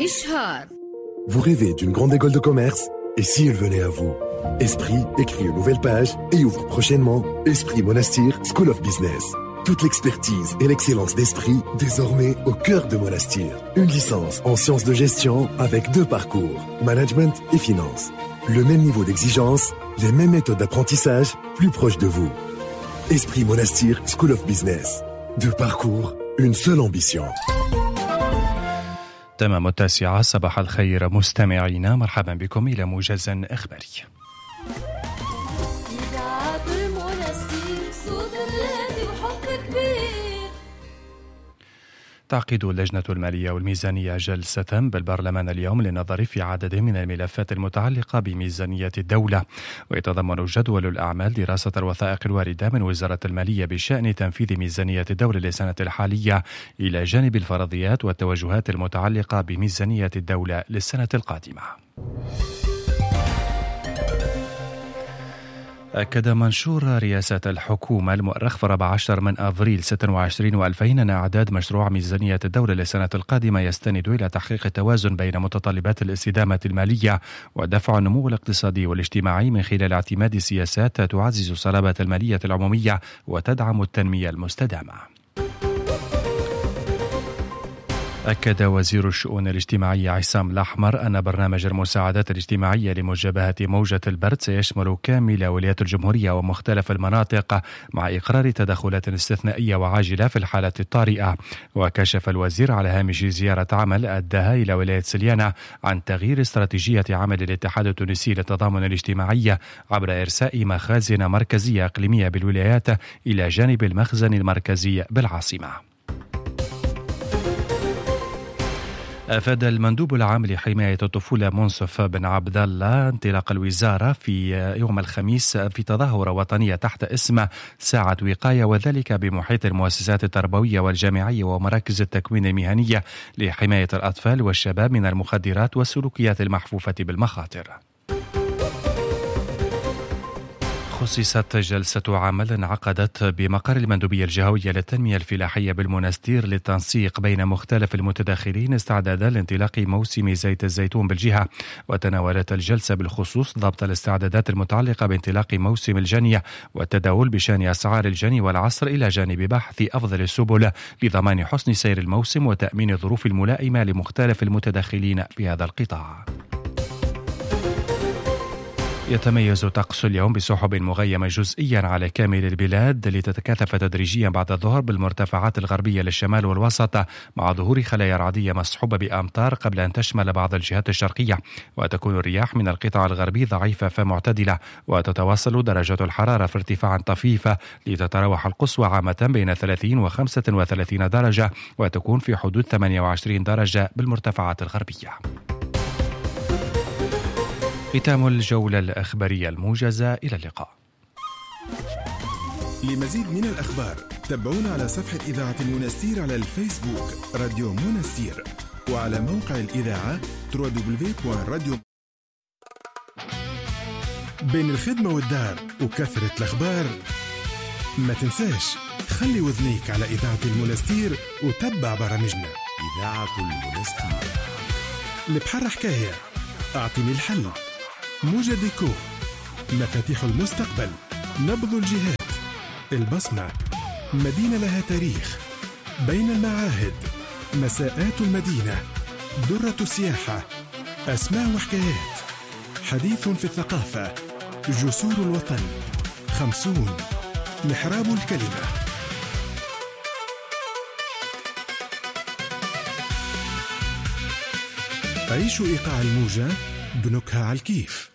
إشهار. Vous rêvez d'une grande école de commerce? Et si elle venait à vous? Esprit écrit une nouvelle page et ouvre prochainement Esprit Monastir School of Business. Toute l'expertise et l'excellence d'Esprit désormais au cœur de Monastir. Une licence en sciences de gestion avec 2 parcours, management et finance. Le même niveau d'exigence, les mêmes méthodes d'apprentissage, plus proches de vous. Esprit Monastir School of Business. 2 parcours, une seule ambition. تمام 9:00. صباح الخير مستمعينا، مرحبا بكم إلى موجز إخباري. تعقد اللجنة المالية والميزانية جلسة بالبرلمان اليوم للنظر في عدد من الملفات المتعلقة بميزانية الدولة، ويتضمن جدول الأعمال دراسة الوثائق الواردة من وزارة المالية بشأن تنفيذ ميزانية الدولة للسنة الحالية إلى جانب الفرضيات والتوجهات المتعلقة بميزانية الدولة للسنة القادمة. أكد منشور رئاسة الحكومة المؤرخ في 14 من أفريل 26 و2000 أن إعداد مشروع ميزانية الدولة للسنة القادمة يستند إلى تحقيق التوازن بين متطلبات الاستدامة المالية ودفع النمو الاقتصادي والاجتماعي من خلال اعتماد سياسات تعزز صلابة المالية العمومية وتدعم التنمية المستدامة. أكد وزير الشؤون الاجتماعية عصام الأحمر أن برنامج المساعدات الاجتماعية لمجابهة موجة البرد سيشمل كامل ولايات الجمهورية ومختلف المناطق مع إقرار تدخلات استثنائية وعاجلة في الحالة الطارئة. وكشف الوزير على هامش زيارة عمل أداها إلى ولاية سليانة عن تغيير استراتيجية عمل الاتحاد التونسي للتضامن الاجتماعي عبر إرساء مخازن مركزية إقليمية بالولايات إلى جانب المخزن المركزي بالعاصمة. أفاد المندوب العام لحماية الطفولة منصف بن عبد الله انطلاق الوزارة في يوم الخميس في تظاهرة وطنية تحت اسم ساعة وقاية، وذلك بمحيط المؤسسات التربوية والجامعية ومراكز التكوين المهنية لحماية الأطفال والشباب من المخدرات والسلوكيات المحفوفة بالمخاطر. خصصت جلسة عمل انعقدت بمقر المندوبية الجهوية للتنمية الفلاحية بالمنستير للتنسيق بين مختلف المتداخلين استعدادا لانطلاق موسم زيت الزيتون بالجهة. وتناولت الجلسة بالخصوص ضبط الاستعدادات المتعلقة بانطلاق موسم الجنية والتداول بشأن أسعار الجني والعصر إلى جانب بحث أفضل السبل لضمان حسن سير الموسم وتأمين الظروف الملائمة لمختلف المتداخلين في هذا القطاع. يتميز طقس اليوم بسحب مغيمة جزئيا على كامل البلاد لتتكاثف تدريجيا بعد الظهر بالمرتفعات الغربية للشمال والوسط مع ظهور خلايا رعدية مصحوبة بأمطار قبل أن تشمل بعض الجهات الشرقية. وتكون الرياح من القطاع الغربي ضعيفة فمعتدلة، وتتواصل درجات الحرارة في ارتفاع طفيف لتتراوح القصوى عامة بين 30 و 35 درجة وتكون في حدود 28 درجة بالمرتفعات الغربية. ختام الجولة الأخبارية الموجزة، إلى اللقاء. لمزيد من الأخبار تابعونا على صفحة إذاعة المنستير على الفيسبوك راديو منستير، وعلى موقع الإذاعة www.radio. بين الخدمة والدار وكثرة الأخبار ما تنساش خلي وذنيك على إذاعة المنستير وتبع برامجنا. إذاعة المنستير، البحر حكاية، أعطني الحل، موجة ديكو، مفاتيح المستقبل، نبض الجهات، البصمة، مدينة لها تاريخ، بين المعاهد، مساءات المدينة، درة السياحة، أسماء وحكايات، حديث في الثقافة، جسور الوطن، 50، محراب الكلمة. عيشوا إيقاع الموجة بنكهة على الكيف.